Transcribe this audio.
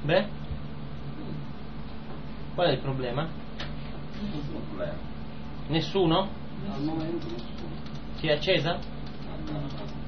Beh? Qual è il problema? Nessun problema. Nessuno? Al momento nessuno. Si è accesa? No.